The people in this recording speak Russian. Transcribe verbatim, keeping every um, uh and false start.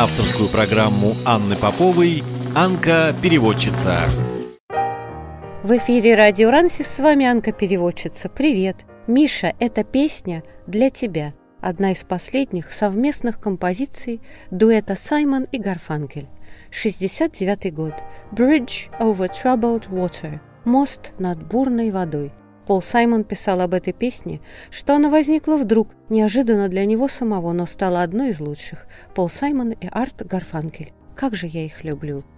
авторскую программу Анны Поповой «Анка переводчица». В эфире Радио Рансис, с вами Анка переводчица. Привет! Миша, эта песня для тебя. Одна из последних совместных композиций дуэта Саймон и Гарфанкель. шестьдесят девятый год. Bridge over troubled water. Мост над бурной водой. Пол Саймон писал об этой песне, что она возникла вдруг, неожиданно для него самого, но стала одной из лучших. Пол Саймон и Арт Гарфанкель. Как же я их люблю.